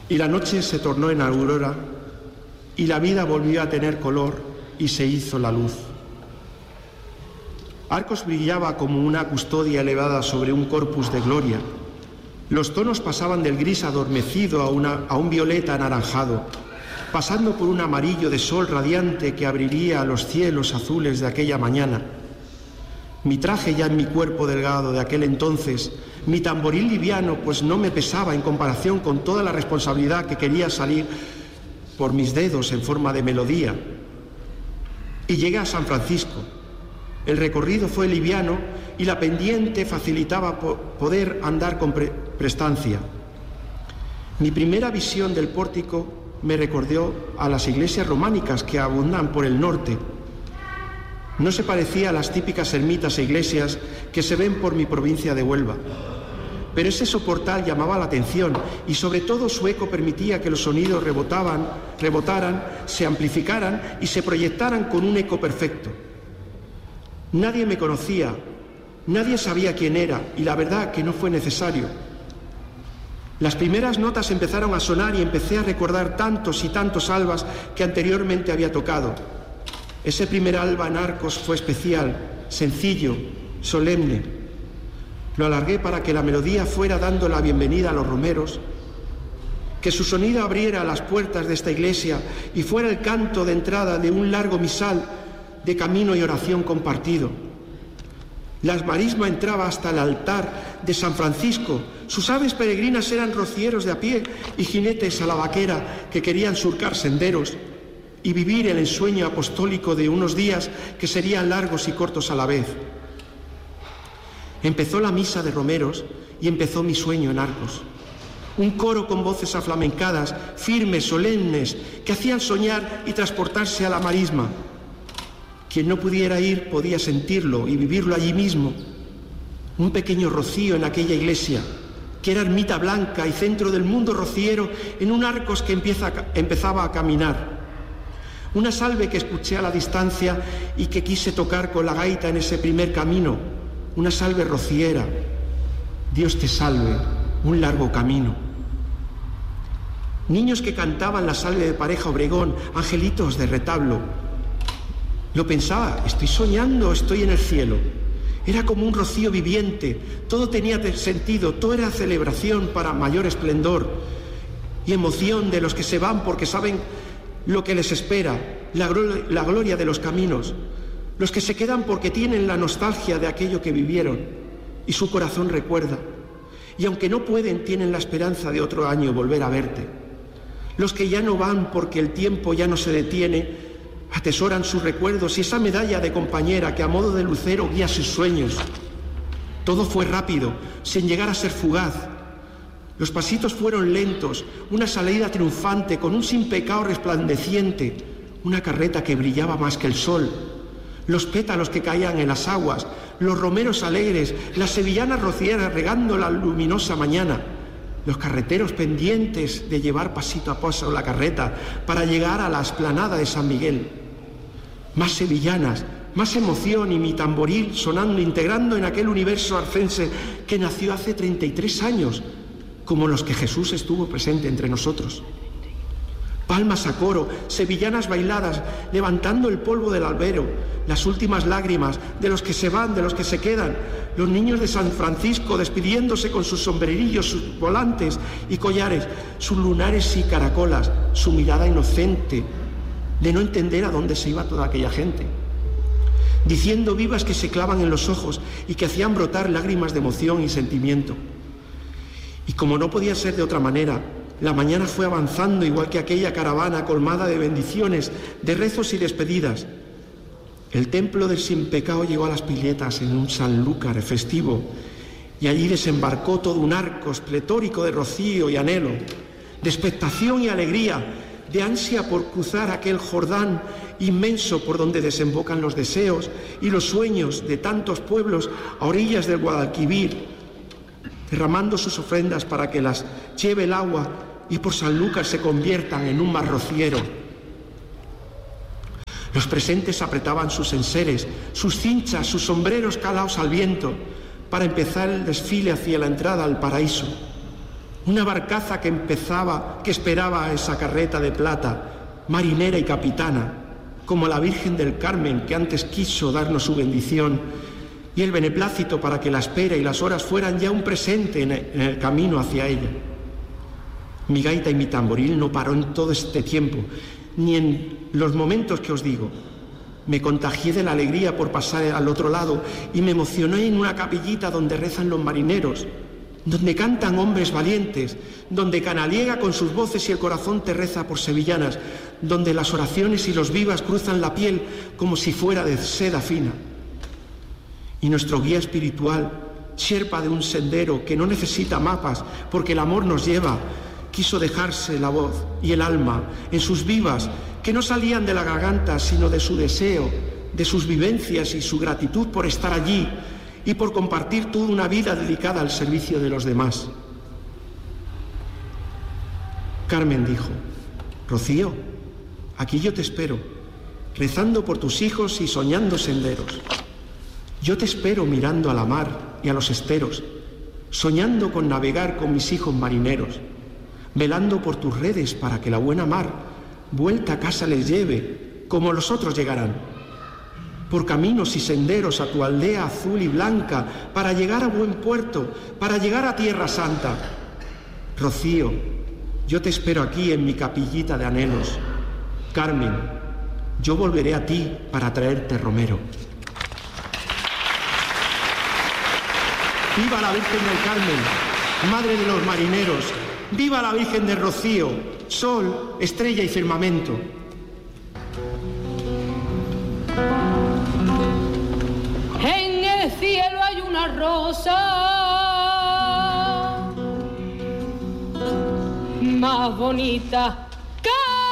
Y la noche se tornó en aurora, y la vida volvió a tener color, y se hizo la luz. Arcos brillaba como una custodia elevada sobre un corpus de gloria. Los tonos pasaban del gris adormecido a un violeta anaranjado, pasando por un amarillo de sol radiante que abriría a los cielos azules de aquella mañana. Mi traje ya en mi cuerpo delgado de aquel entonces, mi tamboril liviano, pues no me pesaba en comparación con toda la responsabilidad que quería salir por mis dedos en forma de melodía. Y llegué a San Francisco. El recorrido fue liviano y la pendiente facilitaba poder andar con prestancia. Mi primera visión del pórtico me recordó a las iglesias románicas que abundan por el norte. No se parecía a las típicas ermitas e iglesias que se ven por mi provincia de Huelva. Pero ese soportal llamaba la atención y sobre todo su eco permitía que los sonidos rebotaran, se amplificaran y se proyectaran con un eco perfecto. Nadie me conocía, nadie sabía quién era y la verdad que no fue necesario. Las primeras notas empezaron a sonar y empecé a recordar tantos y tantos albas que anteriormente había tocado. Ese primer alba en Arcos fue especial, sencillo, solemne. Lo alargué para que la melodía fuera dando la bienvenida a los romeros, que su sonido abriera las puertas de esta iglesia y fuera el canto de entrada de un largo misal de camino y oración compartido. La marisma entraba hasta el altar de San Francisco. Sus aves peregrinas eran rocieros de a pie y jinetes a la vaquera que querían surcar senderos y vivir el ensueño apostólico de unos días que serían largos y cortos a la vez. Empezó la misa de romeros y empezó mi sueño en Arcos. Un coro con voces aflamencadas, firmes, solemnes, que hacían soñar y transportarse a la marisma. Quien no pudiera ir podía sentirlo y vivirlo allí mismo. Un pequeño rocío en aquella iglesia, que era ermita blanca y centro del mundo rociero en un Arcos que empezaba a caminar. Una salve que escuché a la distancia y que quise tocar con la gaita en ese primer camino. Una salve rociera. Dios te salve, un largo camino. Niños que cantaban la salve de Pareja Obregón, angelitos de retablo. Lo pensaba, estoy soñando, estoy en el cielo. Era como un rocío viviente, todo tenía sentido, todo era celebración para mayor esplendor y emoción de los que se van porque saben lo que les espera, la gloria de los caminos, los que se quedan porque tienen la nostalgia de aquello que vivieron y su corazón recuerda, y aunque no pueden, tienen la esperanza de otro año volver a verte. Los que ya no van porque el tiempo ya no se detiene, atesoran sus recuerdos y esa medalla de compañera que a modo de lucero guía sus sueños. Todo fue rápido, sin llegar a ser fugaz. Los pasitos fueron lentos, una salida triunfante con un sin pecado resplandeciente, una carreta que brillaba más que el sol, los pétalos que caían en las aguas, los romeros alegres, las sevillanas rocieras regando la luminosa mañana, los carreteros pendientes de llevar pasito a paso la carreta para llegar a la explanada de San Miguel. Más sevillanas, más emoción y mi tamboril sonando, integrando en aquel universo arcense que nació hace 33 años, como los que Jesús estuvo presente entre nosotros. Palmas a coro, sevillanas bailadas, levantando el polvo del albero, las últimas lágrimas de los que se van, de los que se quedan, los niños de San Francisco despidiéndose con sus sombrerillos, sus volantes y collares, sus lunares y caracolas, su mirada inocente de no entender a dónde se iba toda aquella gente, diciendo vivas que se clavan en los ojos y que hacían brotar lágrimas de emoción y sentimiento. Y como no podía ser de otra manera, la mañana fue avanzando igual que aquella caravana colmada de bendiciones, de rezos y despedidas. El templo del sin pecado llegó a las piletas en un Sanlúcar festivo y allí desembarcó todo un Arcos pletórico de rocío y anhelo, de expectación y alegría, de ansia por cruzar aquel Jordán inmenso por donde desembocan los deseos y los sueños de tantos pueblos a orillas del Guadalquivir, derramando sus ofrendas para que las lleve el agua y por Sanlúcar se conviertan en un mar rociero. Los presentes apretaban sus enseres, sus cinchas, sus sombreros calaos al viento, para empezar el desfile hacia la entrada al paraíso. Una barcaza que esperaba a esa carreta de plata, marinera y capitana, como la Virgen del Carmen, que antes quiso darnos su bendición, y el beneplácito para que la espera y las horas fueran ya un presente en el camino hacia ella. Mi gaita y mi tamboril no paró en todo este tiempo, ni en los momentos que os digo. Me contagié de la alegría por pasar al otro lado y me emocioné en una capillita donde rezan los marineros, donde cantan hombres valientes, donde Canaliega con sus voces y el corazón te reza por sevillanas, donde las oraciones y los vivas cruzan la piel como si fuera de seda fina. Y nuestro guía espiritual, sherpa de un sendero que no necesita mapas porque el amor nos lleva, quiso dejarse la voz y el alma en sus vivas que no salían de la garganta sino de su deseo, de sus vivencias y su gratitud por estar allí y por compartir toda una vida dedicada al servicio de los demás. Carmen dijo: Rocío, aquí yo te espero, rezando por tus hijos y soñando senderos. Yo te espero mirando a la mar y a los esteros, soñando con navegar con mis hijos marineros, velando por tus redes para que la buena mar vuelta a casa les lleve, como los otros llegarán. Por caminos y senderos a tu aldea azul y blanca, para llegar a buen puerto, para llegar a Tierra Santa. Rocío, yo te espero aquí en mi capillita de anhelos. Carmen, yo volveré a ti para traerte romero. ¡Viva la Virgen del Carmen, Madre de los marineros! ¡Viva la Virgen del Rocío, sol, estrella y firmamento! En el cielo hay una rosa más bonita